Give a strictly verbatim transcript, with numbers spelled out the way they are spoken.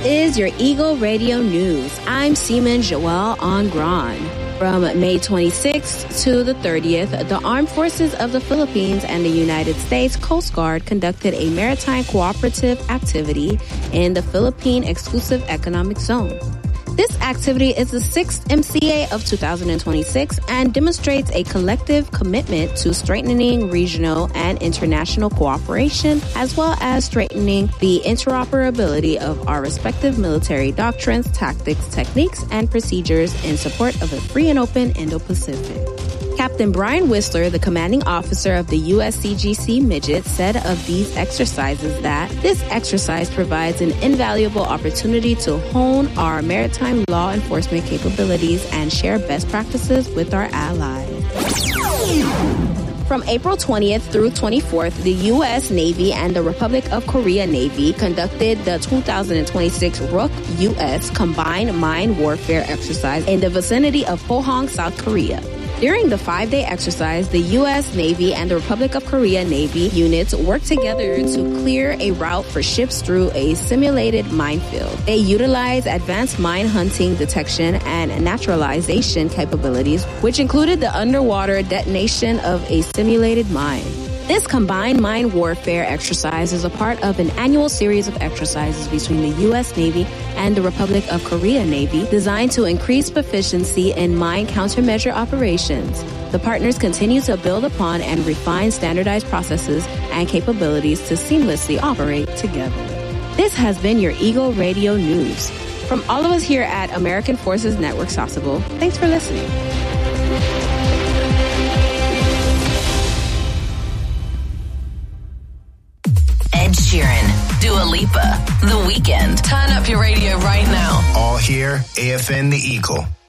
is your Eagle Radio News. I'm Seaman Joelle Angran. From May twenty-sixth to the thirtieth, the Armed Forces of the Philippines and the United States Coast Guard conducted a maritime cooperative activity in the Philippine Exclusive Economic Zone. This activity is the sixth M C A of two thousand twenty-six and demonstrates a collective commitment to strengthening regional and international cooperation, as well as strengthening the interoperability of our respective military doctrines, tactics, techniques, and procedures in support of a free and open Indo-Pacific. Captain Brian Whistler, the commanding officer of the U S C G C Midget, said of these exercises that this exercise provides an invaluable opportunity to hone our maritime law enforcement capabilities and share best practices with our allies. From April twentieth through twenty-fourth, the U S Navy and the Republic of Korea Navy conducted the two thousand twenty-six Rook U S Combined Mine Warfare Exercise in the vicinity of Pohang, South Korea. During the five-day exercise, the U S Navy and the Republic of Korea Navy units worked together to clear a route for ships through a simulated minefield. They utilized advanced mine hunting detection and naturalization capabilities, which included the underwater detonation of a simulated mine. This combined mine warfare exercise is a part of an annual series of exercises between the U S Navy and the Republic of Korea Navy designed to increase proficiency in mine countermeasure operations. The partners continue to build upon and refine standardized processes and capabilities to seamlessly operate together. This has been your Eagle Radio News. From all of us here at American Forces Network Sasebo, thanks for listening. Ed Sheeran, Dua Lipa, The Weeknd. Turn up your radio right now. All here, A F N The Eagle.